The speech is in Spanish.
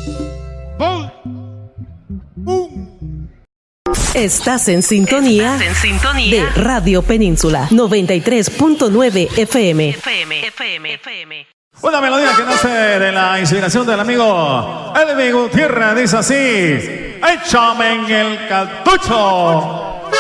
Estás en sintonía de Radio Península 93.9 FM. Una melodía que nace de la inspiración del amigo Elvi Gutiérrez, dice así: échame en el cartucho.